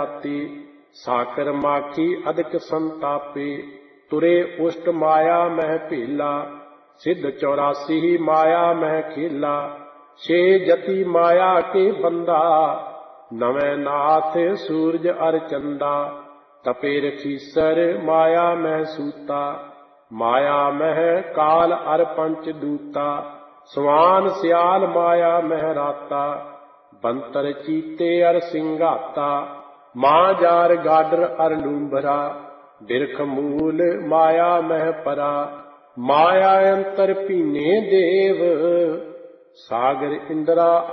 ਜਾਤੀ। ਸਾਕਰ ਮਾਖੀ ਅਦਿਕ ਸੰਤਾਪੇ, ਤੁਰੇ ਉਸ਼ਟ ਮਾਇਆ ਮਹਿ ਭੇਲਾ। ਸਿੱਧ 84 ਮਾਇਆ ਮਹਿ ਖੇਲਾ, ਛੇ ਜਤੀ ਮਾਇਆ ਕੇ ਬੰਦਾ। ਨਵੇਂ ਨਾਥ ਸੂਰਜ ਅਰ ਚੰਦਾ, ਤਪੇ ਰਖੀਸਰ ਮਾਇਆ ਮਹਿ ਸੂਤਾ। ਮਾਇਆ ਮਹਿ ਕਾਲ ਅਰ ਪੰਚ ਦੂਤਾ, ਸਵਾਨ ਸਿਆਲ ਮਾਇਆ ਮਹਿ ਰਾਤਾ। ਬੰਤਰ ਚੀਤੇ ਅਰ ਸਿੰਘਾਤਾ, ਮਾਂ ਜਾਰ ਗਾਡਰ ਅਰ ਲੂੰਭਰਾ। ਬਿਰਖ ਮੂਲ ਮਾਇਆ ਮਹਿ ਪਰਾ, ਮਾਇਆ ਅੰਤਰ ਭੀਨੇ ਦੇਵ। ਸਾਗਰ ਇੰਦਰਾ